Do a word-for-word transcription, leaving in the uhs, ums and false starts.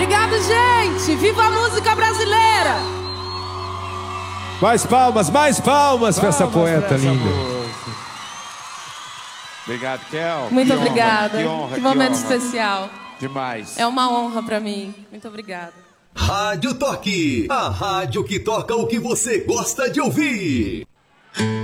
Obrigado, gente. Viva a música brasileira. Mais palmas, mais palmas, palmas pra essa poeta linda. Obrigado, Kel. Muito que obrigada. Honra, que honra, que momento que honra. especial. Demais. É uma honra pra mim. Muito obrigada. Rádio Toque, a rádio que toca o que você gosta de ouvir.